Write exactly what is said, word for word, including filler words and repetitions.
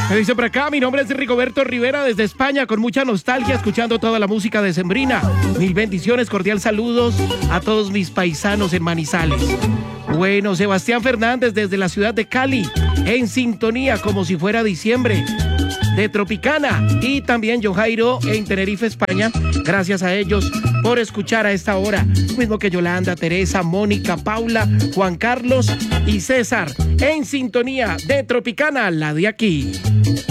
Me dice por acá, mi nombre es Rigoberto Rivera desde España, con mucha nostalgia, escuchando toda la música decembrina. Mil bendiciones, cordial saludos a todos mis paisanos en Manizales. Bueno, Sebastián Fernández desde la ciudad de Cali, en sintonía como si fuera diciembre, de Tropicana. Y también Johairo en Tenerife, España. Gracias a ellos por escuchar a esta hora. Mismo que Yolanda, Teresa, Mónica, Paula, Juan Carlos y César, en sintonía de Tropicana, la de aquí.